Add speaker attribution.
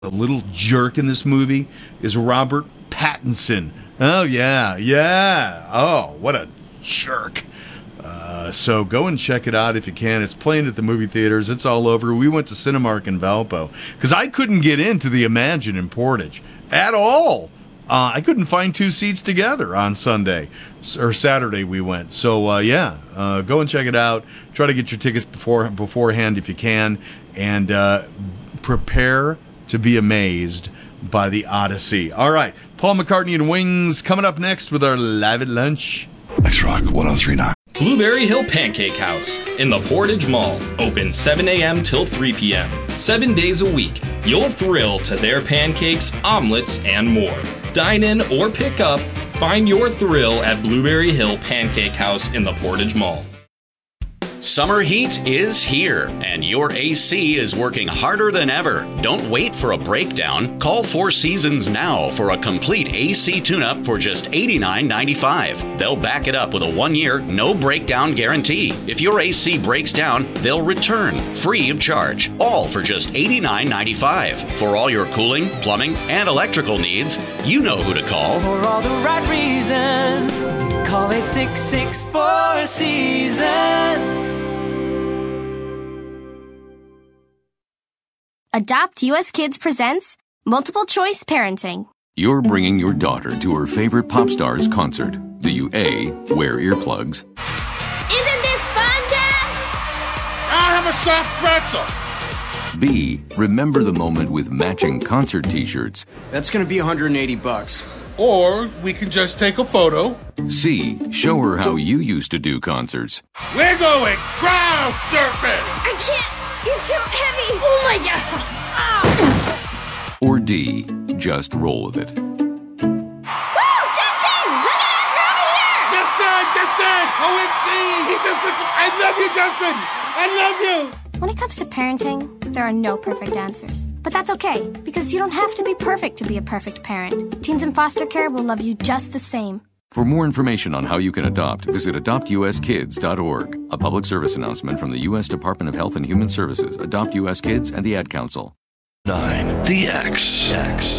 Speaker 1: The little jerk in this movie is Robert Pattinson. Oh, yeah. Oh, what a jerk. So go and check it out if you can. It's playing at the movie theaters. It's all over. We went to Cinemark in Valpo because I couldn't get into the Imagine in Portage at all. I couldn't find two seats together on Sunday or Saturday we went. So, go and check it out. Try to get your tickets beforehand if you can. And prepare to be amazed by the Odyssey. All right, Paul McCartney and Wings coming up next with our Live at Lunch.
Speaker 2: X-Rock 1039.
Speaker 3: Blueberry Hill Pancake House in the Portage Mall. Open 7 a.m. till 3 p.m. 7 days a week. You'll thrill to their pancakes, omelets, and more. Dine in or pick up. Find your thrill at Blueberry Hill Pancake House in the Portage Mall.
Speaker 4: Summer heat is here, and your AC is working harder than ever. Don't wait for a breakdown. Call Four Seasons now for a complete AC tune-up for just $89.95. They'll back it up with a 1-year, no-breakdown guarantee. If your AC breaks down, they'll return, free of charge, all for just $89.95. For all your cooling, plumbing, and electrical needs, you know who to call.
Speaker 5: For all the right reasons, call 866-4 Seasons.
Speaker 6: Adopt US Kids presents Multiple Choice Parenting.
Speaker 7: You're bringing your daughter to her favorite pop star's concert. Do you A, wear earplugs?
Speaker 6: Isn't this fun, Dad?
Speaker 8: I'll have a soft pretzel.
Speaker 7: B, remember the moment with matching concert t-shirts?
Speaker 9: That's going to be $180.
Speaker 8: Or we can just take a photo.
Speaker 7: C, show her how you used to do concerts.
Speaker 8: We're going crowd surfing.
Speaker 6: I can't. He's too heavy. Oh, my God. Ah.
Speaker 7: Or D, just roll with it.
Speaker 6: Woo! Justin! Look at us! We're over here!
Speaker 8: Justin! OMG! I love you, Justin! I love you!
Speaker 6: When it comes to parenting, there are no perfect answers. But that's okay, because you don't have to be perfect to be a perfect parent. Teens in foster care will love you just the same.
Speaker 7: For more information on how you can adopt, visit adoptuskids.org. A public service announcement from the U.S. Department of Health and Human Services, Adopt U.S. Kids, and the Ad Council.
Speaker 2: 9. The X.